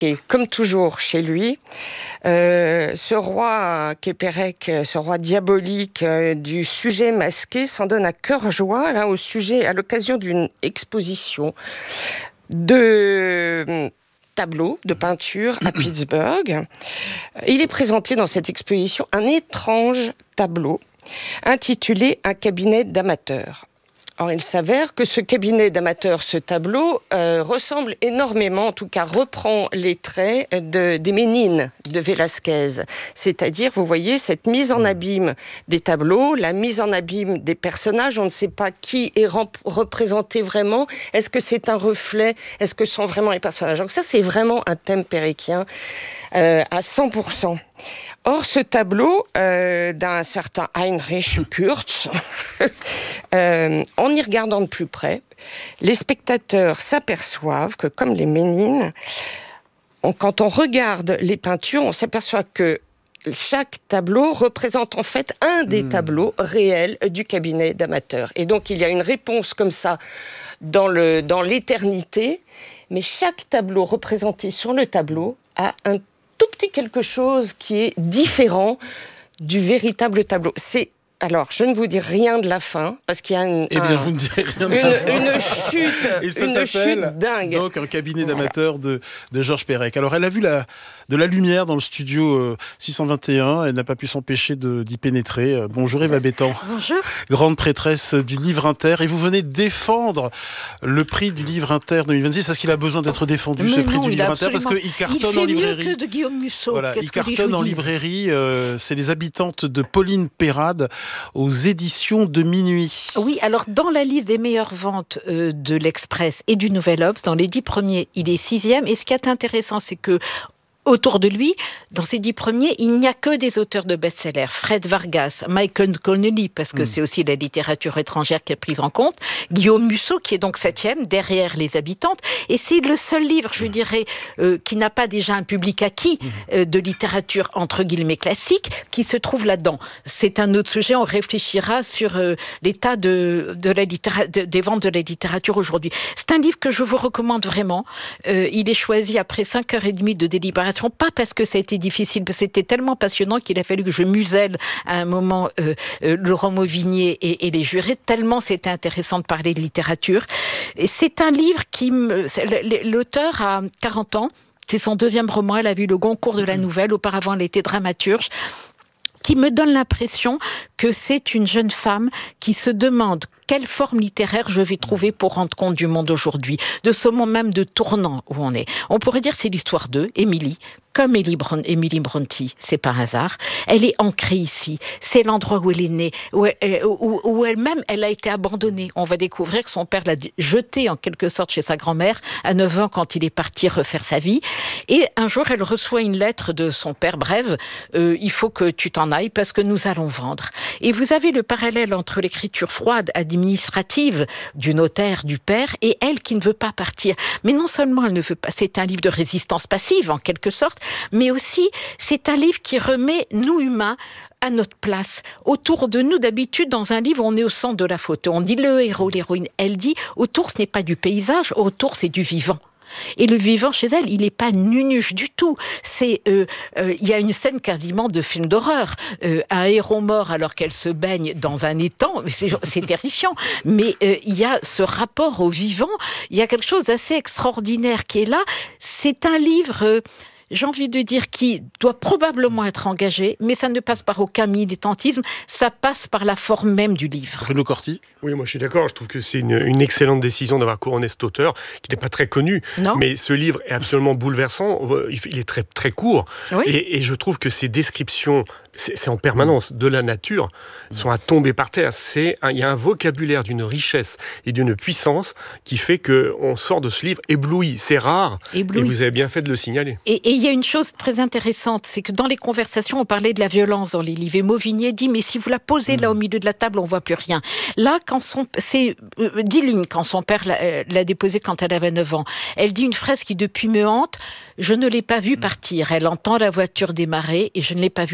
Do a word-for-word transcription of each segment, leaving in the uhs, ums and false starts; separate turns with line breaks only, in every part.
Et comme toujours chez lui, euh, ce roi Képérec, ce roi diabolique euh, du sujet masqué, s'en donne à cœur joie là, au sujet, à l'occasion d'une exposition de euh, tableaux, de peintures à Pittsburgh. Il est présenté dans cette exposition un étrange tableau intitulé « Un cabinet d'amateurs ». Or, il s'avère que ce cabinet d'amateurs, ce tableau, euh, ressemble énormément, en tout cas reprend les traits de, des Ménines de Velázquez. C'est-à-dire, vous voyez, cette mise en abîme des tableaux, la mise en abîme des personnages, on ne sait pas qui est rem- représenté vraiment, est-ce que c'est un reflet, est-ce que ce sont vraiment les personnages. Donc ça, c'est vraiment un thème péréquien euh, à cent pour cent. Or, ce tableau euh, d'un certain Heinrich Kurz, euh, en y regardant de plus près, les spectateurs s'aperçoivent que, comme les Ménines, on, quand on regarde les peintures, on s'aperçoit que chaque tableau représente en fait un des mmh. tableaux réels du cabinet d'amateurs. Et donc, il y a une réponse comme ça dans, le, dans l'éternité, mais chaque tableau représenté sur le tableau a un tout petit quelque chose qui est différent du véritable tableau. C'est Alors, je ne vous dis rien de la fin, parce qu'il y a une,
eh bien,
un,
vous ne direz rien de
une,
la fin.
une chute,
Et ça
une
s'appelle
chute dingue.
Donc, un cabinet d'amateurs voilà. de, de Georges Perec. Alors, elle a vu la, de la lumière dans le studio euh, six cent vingt et un. Elle n'a pas pu s'empêcher de, d'y pénétrer. Euh, bonjour Eva Bétan.
Bonjour.
Grande prêtresse du Livre Inter. Et vous venez défendre le prix du Livre Inter deux mille vingt-six. Est-ce qu'il a besoin d'être défendu,
Mais
ce prix
non,
du Livre
Inter
Inter? Parce qu'il cartonne
il
en librairie.
Il fait mieux que de Guillaume Musso.
Voilà,
Qu'est-ce
il
que
cartonne en librairie. Euh, c'est Les Habitantes de Pauline Perrade aux éditions de Minuit.
Oui, alors dans la liste des meilleures ventes euh, de l'Express et du Nouvel Obs, dans les dix premiers, il est sixième. Et ce qui est intéressant, c'est que autour de lui, dans ces dix premiers, il n'y a que des auteurs de best-sellers. Fred Vargas, Michael Connelly, parce que mmh. c'est aussi la littérature étrangère qui est prise en compte. Guillaume Musso, qui est donc septième, derrière Les Habitantes. Et c'est le seul livre, je dirais, euh, qui n'a pas déjà un public acquis euh, de littérature, entre guillemets, classique, qui se trouve là-dedans. C'est un autre sujet, on réfléchira sur euh, l'état de, de la littéra- de, des ventes de la littérature aujourd'hui. C'est un livre que je vous recommande vraiment. Euh, il est choisi après cinq heures trente de délibération. Pas parce que ça a été difficile, parce que c'était tellement passionnant qu'il a fallu que je muselle à un moment euh, euh, Laurent Mauvigné et, et les jurés, tellement c'était intéressant de parler de littérature. Et c'est un livre qui me... L'auteur a quarante ans, c'est son deuxième roman, elle a vu le Goncourt de la Nouvelle, auparavant elle était dramaturge, qui me donne l'impression que c'est une jeune femme qui se demande quelle forme littéraire je vais trouver pour rendre compte du monde aujourd'hui, de ce moment même de tournant où on est. On pourrait dire que c'est l'histoire d'eux, Émilie, comme Émilie Brontë, c'est par hasard. Elle est ancrée ici. C'est l'endroit où elle est née, où, elle, où, où elle-même, elle a été abandonnée. On va découvrir que son père l'a jetée en quelque sorte chez sa grand-mère à neuf ans quand il est parti refaire sa vie. Et un jour, elle reçoit une lettre de son père, brève, euh, il faut que tu t'en ailles parce que nous allons vendre. Et vous avez le parallèle entre l'écriture froide, administrative du notaire, du père, et elle qui ne veut pas partir. Mais non seulement elle ne veut pas, c'est un livre de résistance passive en quelque sorte, mais aussi c'est un livre qui remet nous humains à notre place. Autour de nous, d'habitude, dans un livre, on est au centre de la photo. On dit le héros, l'héroïne. Elle dit, autour, ce n'est pas du paysage, autour, c'est du vivant. Et le vivant chez elle, il n'est pas nunuche du tout. C'est, euh, euh, il y a une scène quasiment de film d'horreur. Euh, un héros mort alors qu'elle se baigne dans un étang, c'est, c'est terrifiant. Mais euh, il y a ce rapport au vivant, il y a quelque chose d'assez extraordinaire qui est là. C'est un livre... Euh, j'ai envie de dire, qui doit probablement être engagé, mais ça ne passe par aucun militantisme, ça passe par la forme même du livre.
Bruno Corti ?
Oui, moi je suis d'accord, je trouve que c'est une, une excellente décision d'avoir couronné cet auteur, qui n'est pas très connu,
non.
mais ce livre est absolument bouleversant, il est très, très court, oui. et, et je trouve que ces descriptions, c'est, c'est en permanence, de la nature, sont à tomber par terre. C'est un, il y a un vocabulaire d'une richesse et d'une puissance qui fait qu'on sort de ce livre ébloui. C'est rare, ébloui. Et vous avez bien fait de le signaler.
Et, et il y a une chose très intéressante, c'est que dans les conversations, on parlait de la violence dans les livres. Et Mauvigné dit, mais si vous la posez là au milieu de la table, on ne voit plus rien. Là, quand son, c'est euh, dix lignes quand son père l'a, euh, l'a déposée quand elle avait neuf ans. Elle dit une phrase qui depuis me hante, je ne l'ai pas vue partir. Elle entend la voiture démarrer et je ne l'ai pas vue partir.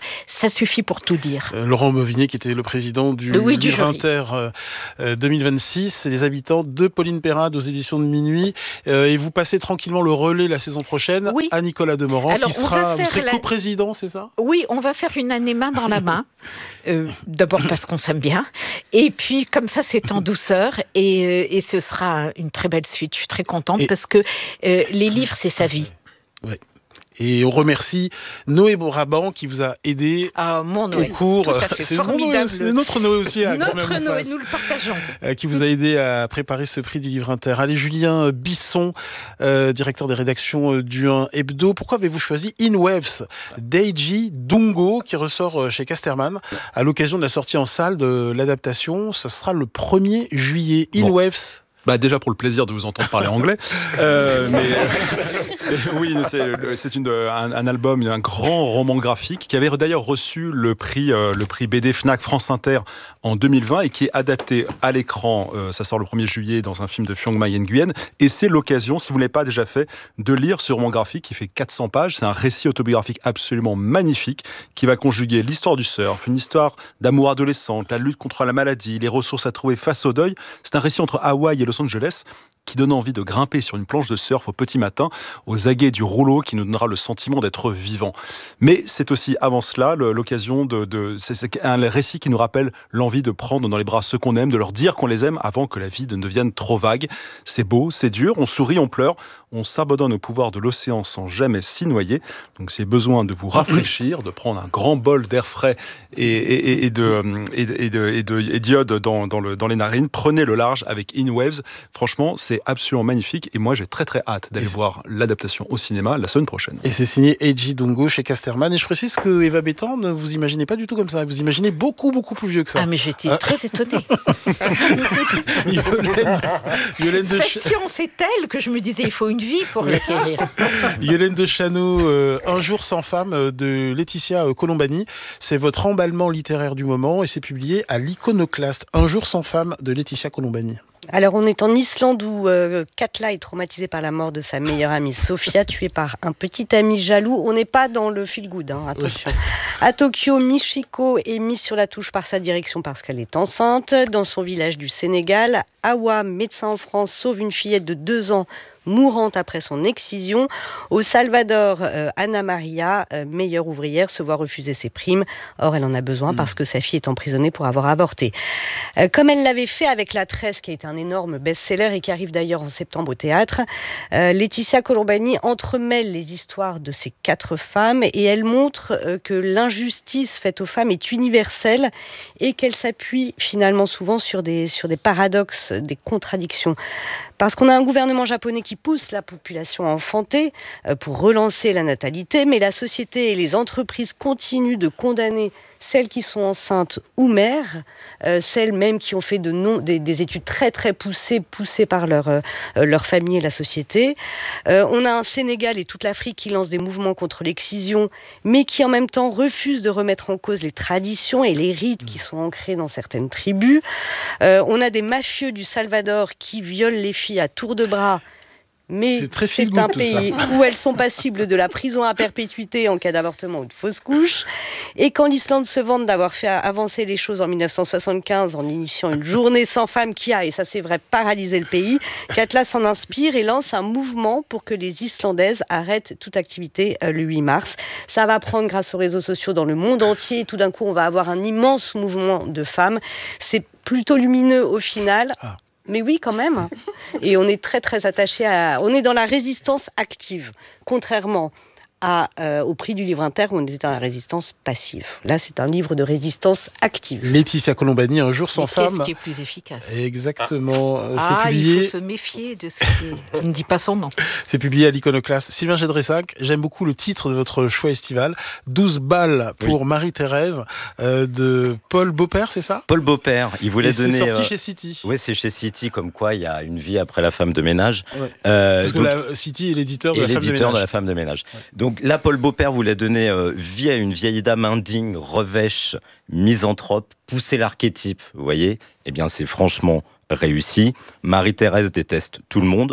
Ça suffit pour tout dire.
Euh, Laurent Mauvinet, qui était le président du
oui, du
Livre Inter euh, euh, deux mille vingt-six, Les habitants de Pauline Perrade aux éditions de Minuit. Euh, et vous passez tranquillement le relais la saison prochaine
oui.
à Nicolas Demorand,
Alors,
qui sera, vous serez
la...
coprésident, c'est ça ?
Oui, on va faire une année main dans la main. Euh, d'abord parce qu'on s'aime bien. Et puis, comme ça, c'est en douceur. Et, euh, et ce sera une très belle suite. Je suis très contente et... parce que euh, les livres, c'est sa vie.
Ouais. Et on remercie Noé Brabant qui vous a aidé
ah, mon Noé.
au cours.
Tout à fait,
c'est
formidable.
Noé, c'est notre Noé aussi. À
notre Noé, nous le partageons.
Euh, qui vous a aidé à préparer ce prix du Livre Inter. Allez, Julien Bisson, euh, directeur des rédactions du un Hebdo. Pourquoi avez-vous choisi In Waves d'Eiji Dungo, qui ressort chez Casterman à l'occasion de la sortie en salle de l'adaptation? Ça sera le premier juillet. In bon. Waves.
Bah déjà pour le plaisir de vous entendre parler anglais, euh, mais, mais oui, c'est, c'est une, un, un album, un grand roman graphique qui avait d'ailleurs reçu le prix, euh, le prix B D Fnac France Inter en deux mille vingt et qui est adapté à l'écran. Euh, ça sort le premier juillet dans un film de Phiong Mai Nguyen et c'est l'occasion, si vous ne l'avez pas déjà fait, de lire ce roman graphique qui fait quatre cents pages. C'est un récit autobiographique absolument magnifique qui va conjuguer l'histoire du surf, une histoire d'amour adolescente, la lutte contre la maladie, les ressources à trouver face au deuil. C'est un récit entre Hawaï et Los Angeles qui donne envie de grimper sur une planche de surf au petit matin, aux aguets du rouleau qui nous donnera le sentiment d'être vivant. Mais c'est aussi, avant cela, l'occasion de... de c'est, c'est un récit qui nous rappelle l'envie de prendre dans les bras ceux qu'on aime, de leur dire qu'on les aime avant que la vie ne devienne trop vague. C'est beau, c'est dur, on sourit, on pleure, on s'abandonne au pouvoir de l'océan sans jamais s'y noyer. Donc c'est besoin de vous rafraîchir, de prendre un grand bol d'air frais et, et, et, de, et, de, et, de, et, de, et d'iode dans, dans, le, dans les narines. Prenez le large avec In Waves. Franchement, c'est absolument magnifique et moi j'ai très très hâte d'aller voir l'adaptation au cinéma la semaine prochaine.
Et c'est signé Eiji Dungo chez Casterman. Et je précise que Eva Bétan, ne vous imaginez pas du tout comme ça. Vous imaginez beaucoup beaucoup plus vieux que ça.
Ah mais j'étais ah. très étonnée.
Yolène, Yolène de
Sa science est telle que je me disais il faut une vie pour l'acquérir.
Yolène de Chano, euh, Un jour sans femme euh, de Laetitia euh, Colombani. C'est votre emballement littéraire du moment et c'est publié à l'Iconoclaste. Un jour sans femme de Laetitia Colombani.
Alors on est en Islande où euh, Katla est traumatisée par la mort de sa meilleure amie Sofia, tuée par un petit ami jaloux. On n'est pas dans le feel good, hein, attention. Oui. À Tokyo, Michiko est mise sur la touche par sa direction parce qu'elle est enceinte. Dans son village du Sénégal, Awa, médecin en France, sauve une fillette de deux ans mourante après son excision. Au Salvador, euh, Anna Maria, euh, meilleure ouvrière, se voit refuser ses primes. Or, elle en a besoin mmh. parce que sa fille est emprisonnée pour avoir avorté. Euh, comme elle l'avait fait avec La Tresse, qui est un énorme best-seller et qui arrive d'ailleurs en septembre au théâtre, euh, Laetitia Colombani entremêle les histoires de ces quatre femmes et elle montre euh, que l'injustice faite aux femmes est universelle et qu'elle s'appuie finalement souvent sur des, sur des paradoxes, des contradictions. Parce qu'on a un gouvernement japonais qui pousse la population à enfanter pour relancer la natalité, mais la société et les entreprises continuent de condamner celles qui sont enceintes ou mères, euh, celles même qui ont fait de non, des, des études très très poussées, poussées par leur, euh, leur famille et la société. Euh, on a un Sénégal et toute l'Afrique qui lancent des mouvements contre l'excision, mais qui en même temps refusent de remettre en cause les traditions et les rites qui sont ancrés dans certaines tribus. Euh, on a des mafieux du Salvador qui violent les filles à tour de bras. Mais c'est, très c'est un pays ça. Où elles sont passibles de la prison à perpétuité en cas d'avortement ou de fausse couche. Et quand l'Islande se vante d'avoir fait avancer les choses en dix-neuf cent soixante-quinze en initiant une journée sans femmes qui a, et ça c'est vrai, paralysé le pays, Katla s'en inspire et lance un mouvement pour que les Islandaises arrêtent toute activité le huit mars. Ça va prendre grâce aux réseaux sociaux dans le monde entier et tout d'un coup on va avoir un immense mouvement de femmes. C'est plutôt lumineux au final. Ah. Mais oui, quand même. Et on est très, très attaché à... On est dans la résistance active, contrairement à, euh, au prix du livre Inter où on était dans la résistance passive. Là, c'est un livre de résistance active.
Laetitia Colombani, Un jour sans
Mais
femme.
Qu'est-ce qui est plus efficace ?
Exactement.
Ah, c'est ah publié... il faut se méfier de ce qui, qui ne dit pas son nom.
C'est publié à l'Iconoclaste. Sylvain Gédressac, j'aime beaucoup le titre de votre choix estival. douze balles pour oui. Marie-Thérèse euh, de Paul Beaupère, c'est ça ?
Paul Beaupère. Il voulait
Et
donner.
C'est sorti
euh...
chez City.
Oui, c'est chez City, comme quoi il y a une vie après la femme de ménage.
Ouais. Euh, Parce que donc... la City est l'éditeur de, la, l'éditeur femme de,
de la femme de ménage. Ouais. Donc là, Paul Beaupère voulait donner euh, vie à une vieille dame indigne, revêche, misanthrope, pousser l'archétype, vous voyez ? Eh bien, c'est franchement réussi. Marie-Thérèse déteste tout le monde.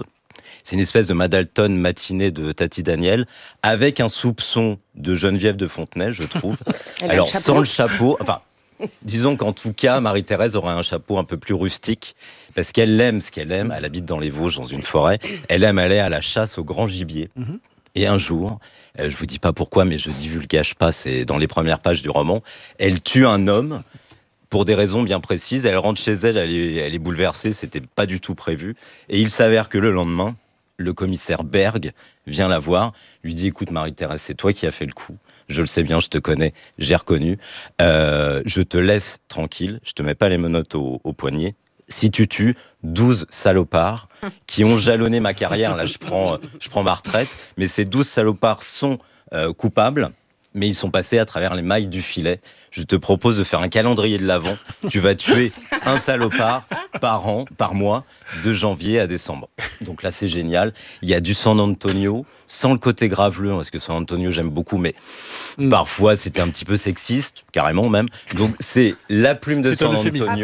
C'est une espèce de Madalton matinée de Tati Daniel, avec un soupçon de Geneviève de Fontenay, je trouve. Alors, le sans le chapeau... Enfin, disons qu'en tout cas, Marie-Thérèse aurait un chapeau un peu plus rustique, parce qu'elle aime ce qu'elle aime. Elle habite dans les Vosges, dans une forêt. Elle aime aller à la chasse au grand gibier. Mm-hmm. Et un jour, euh, je vous dis pas pourquoi, mais je divulgage pas, c'est dans les premières pages du roman, elle tue un homme pour des raisons bien précises. Elle rentre chez elle, elle est, elle est bouleversée, c'était pas du tout prévu. Et il s'avère que le lendemain, le commissaire Berg vient la voir, lui dit « Écoute Marie-Thérèse, c'est toi qui as fait le coup. Je le sais bien, je te connais, j'ai reconnu. Euh, je te laisse tranquille, je te mets pas les menottes au, au poignet. Si tu tues douze salopards qui ont jalonné ma carrière, là je prends, je prends ma retraite, mais ces douze salopards sont euh, coupables, mais ils sont passés à travers les mailles du filet. Je te propose de faire un calendrier de l'Avent. Tu vas tuer un salopard par an, par mois, de janvier à décembre. Donc là, c'est génial. Il y a du San Antonio, sans le côté graveleux, parce que San Antonio, j'aime beaucoup, mais mm. parfois, c'était un petit peu sexiste, carrément même. Donc, c'est la plume de San Antonio,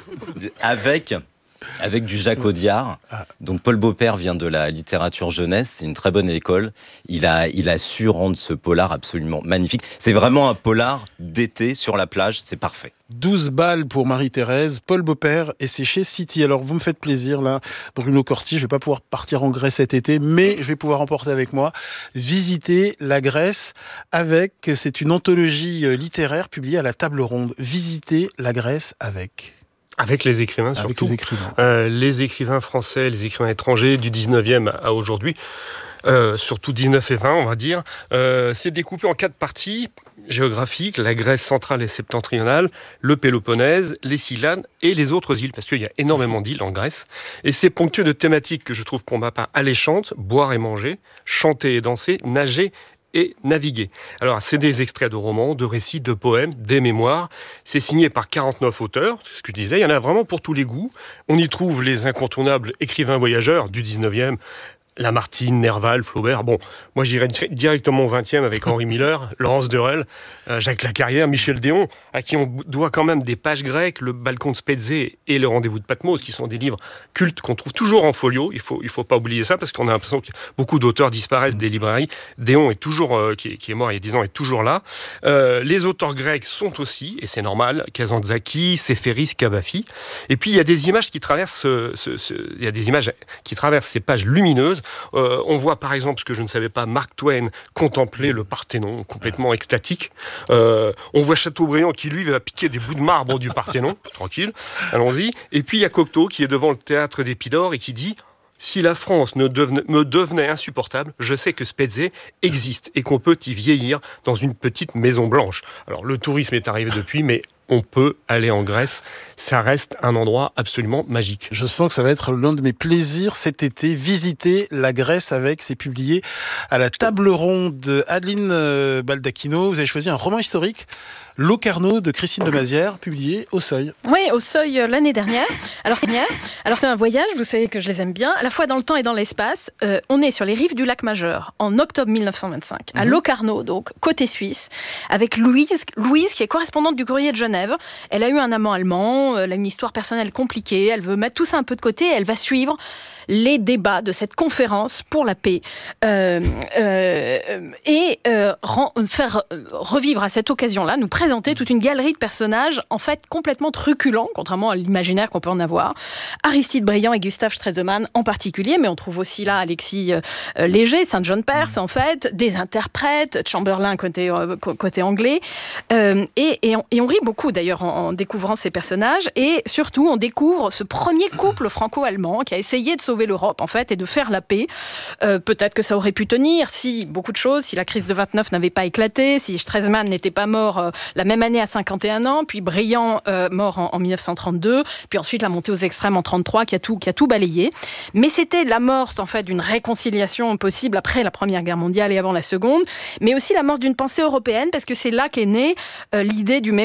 avec... avec du Jacques Audiard. Donc Paul Beaupère vient de la littérature jeunesse, c'est une très bonne école. Il a, il a su rendre ce polar absolument magnifique. C'est vraiment un polar d'été sur la plage, c'est parfait.
douze balles pour Marie-Thérèse, Paul Beaupère et c'est chez City. Alors vous me faites plaisir là, Bruno Corti, je vais pas pouvoir partir en Grèce cet été, mais je vais pouvoir emporter avec moi Visiter la Grèce avec, c'est une anthologie littéraire publiée à la Table Ronde. Visiter la Grèce avec...
Avec les écrivains,
Avec
surtout.
Les écrivains.
Euh, les écrivains français, les écrivains étrangers, du dix-neuvième à aujourd'hui, euh, surtout dix-neuf et vingt, on va dire. Euh, c'est découpé en quatre parties géographiques, la Grèce centrale et septentrionale, le Péloponnèse, les Cyclades et les autres îles, parce qu'il y a énormément d'îles en Grèce. Et c'est ponctué de thématiques que je trouve pour ma part alléchantes, boire et manger, chanter et danser, nager et naviguer. Alors, c'est des extraits de romans, de récits, de poèmes, des mémoires. C'est signé par quarante-neuf auteurs, c'est ce que je disais. Il y en a vraiment pour tous les goûts. On y trouve les incontournables écrivains voyageurs du dix-neuvième, Lamartine, Nerval, Flaubert. Bon, moi j'irais directement au vingtième avec Henri Miller, Laurence Derel, euh, Jacques Lacarrière, Michel Déon, à qui on doit quand même des pages grecques, le Balcon de Spézé et le Rendez-vous de Patmos, qui sont des livres cultes qu'on trouve toujours en folio. Il faut, il faut pas oublier ça parce qu'on a l'impression que beaucoup d'auteurs disparaissent des librairies. Déon est toujours, euh, qui, qui est mort il y a dix ans, est toujours là. Euh, les auteurs grecs sont aussi, et c'est normal, Kazantzakis, Séphéris, Cavafi. Et puis il y a des images qui traversent, ce, ce, ce, il y a des images qui traversent ces pages lumineuses. Euh, on voit par exemple, ce que je ne savais pas, Mark Twain contempler le Parthénon, complètement extatique. Euh, on voit Chateaubriand qui, lui, va piquer des bouts de marbre du Parthénon. Tranquille, allons-y. Et puis il y a Cocteau qui est devant le théâtre d'Épidore et qui dit... Si la France ne devenait, me devenait insupportable, je sais que Spézé existe et qu'on peut y vieillir dans une petite maison blanche. Alors le tourisme est arrivé depuis, mais on peut aller en Grèce. Ça reste un endroit absolument magique.
Je sens que ça va être l'un de mes plaisirs cet été. Visiter la Grèce avec, c'est publié à la Table Ronde. Adeline Baldacchino, vous avez choisi un roman historique, Locarno de Christine de Mazières, publié au Seuil.
Oui, au Seuil euh, l'année dernière. Alors c'est, Alors c'est un voyage, vous savez que je les aime bien, à la fois dans le temps et dans l'espace. Euh, on est sur les rives du lac Majeur en octobre mille neuf cent vingt-cinq, à mmh. Locarno, donc côté suisse, avec Louise, Louise qui est correspondante du Courrier de Genève. Elle a eu un amant allemand, elle a une histoire personnelle compliquée, elle veut mettre tout ça un peu de côté, elle va suivre les débats de cette conférence pour la paix euh, euh, et euh, ren- faire revivre à cette occasion-là, nous présenter toute une galerie de personnages en fait complètement truculents, contrairement à l'imaginaire qu'on peut en avoir. Aristide Briand et Gustave Stresemann en particulier, mais on trouve aussi là Alexis euh, Léger, Saint John Perse en fait, des interprètes, Chamberlain côté, euh, côté anglais, euh, et, et, on, et on rit beaucoup d'ailleurs en, en découvrant ces personnages, et surtout on découvre ce premier couple franco-allemand qui a essayé de sauver l'Europe en fait et de faire la paix. Euh, peut-être que ça aurait pu tenir si beaucoup de choses, si la crise de vingt-neuf n'avait pas éclaté, si Stresemann n'était pas mort euh, la même année à cinquante et un ans, puis Briand euh, mort en, en mille neuf cent trente-deux, puis ensuite la montée aux extrêmes en trente-trois qui a tout, qui a tout balayé. Mais c'était l'amorce en fait d'une réconciliation possible après la Première Guerre mondiale et avant la Seconde, mais aussi l'amorce d'une pensée européenne parce que c'est là qu'est née euh, l'idée du mémorandum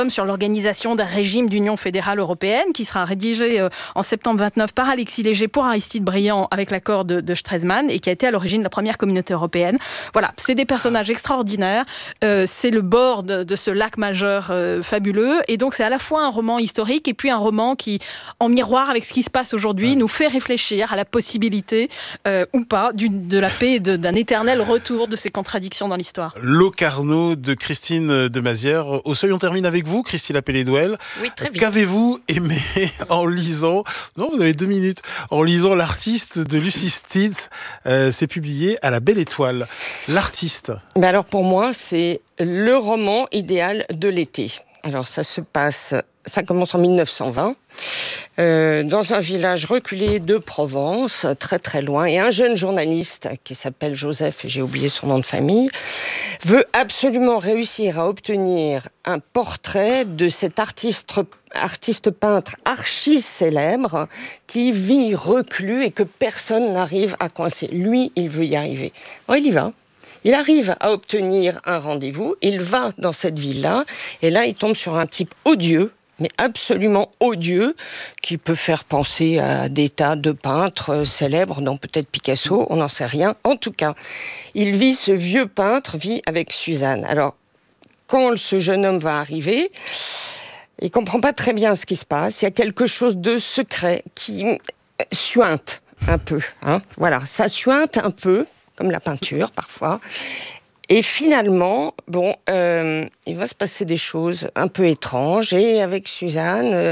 Mémorandum sur l'organisation d'un régime d'union fédérale européenne qui sera rédigé euh, en septembre vingt-neuf par Alexis Léger pour Aristide Briand avec l'accord de, de Stresemann et qui a été à l'origine de la première communauté européenne. Voilà, c'est des personnages extraordinaires. Euh, c'est le bord de, de ce lac majeur euh, fabuleux. Et donc, c'est à la fois un roman historique et puis un roman qui, en miroir avec ce qui se passe aujourd'hui, ouais. nous fait réfléchir à la possibilité euh, ou pas d'une, de la paix et de, d'un éternel retour de ces contradictions dans l'histoire.
Locarno de Christine de Mazières. Au seuil, on termine avec vous, Christine Appelé-Douel.
Oui, très bien.
Qu'avez-vous aimé en lisant, non, vous avez deux minutes, en lisant L'artiste de Lucy Steeds, euh, c'est publié à La Belle Étoile. L'artiste.
Mais alors pour moi, c'est le roman idéal de l'été. Alors ça se passe, ça commence en mille neuf cent vingt, euh, dans un village reculé de Provence, très très loin, et un jeune journaliste qui s'appelle Joseph, et j'ai oublié son nom de famille, veut absolument réussir à obtenir un portrait de cet artiste, artiste peintre archi célèbre qui vit reclus et que personne n'arrive à coincer. Lui, il veut y arriver. Alors, il y va. Il arrive à obtenir un rendez-vous, il va dans cette ville-là, et là, il tombe sur un type odieux, mais absolument odieux, qui peut faire penser à des tas de peintres célèbres, dont peut-être Picasso, on n'en sait rien. En tout cas, il vit, ce vieux peintre vit avec Suzanne. Alors, quand ce jeune homme va arriver, il ne comprend pas très bien ce qui se passe, il y a quelque chose de secret qui suinte un peu. Hein. Voilà, ça suinte un peu, comme la peinture parfois. Et finalement, bon, euh, il va se passer des choses un peu étranges. Et avec Suzanne, euh,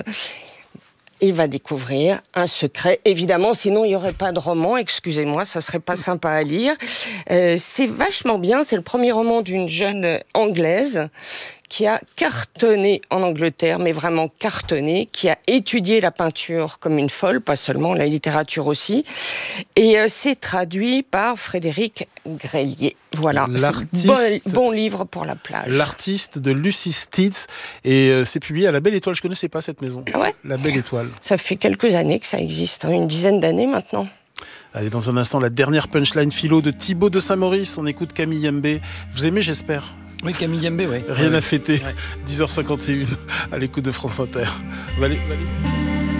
il va découvrir un secret. Évidemment, sinon il n'y aurait pas de roman. Excusez-moi, ça serait pas sympa à lire. Euh, c'est vachement bien. C'est le premier roman d'une jeune Anglaise qui a cartonné en Angleterre, mais vraiment cartonné, qui a étudié la peinture comme une folle, pas seulement, la littérature aussi, et euh, c'est traduit par Frédéric Grelier. Voilà,
l'artiste,
bon, bon livre pour la plage.
L'artiste de Lucy Steeds, et euh, c'est publié à La Belle Étoile. Je ne connaissais pas cette maison.
Ah ouais.
La Belle Étoile.
Ça fait quelques années que ça existe, hein, une dizaine d'années maintenant.
Allez, dans un instant, la dernière punchline philo de Thibaut de Saint-Maurice. On écoute Camille Yembé. Vous aimez, j'espère ?
Oui, Camille Yembé, oui.
Rien
ouais,
à fêter.
Ouais.
dix heures cinquante et une à l'écoute de France Inter. Valé, valé.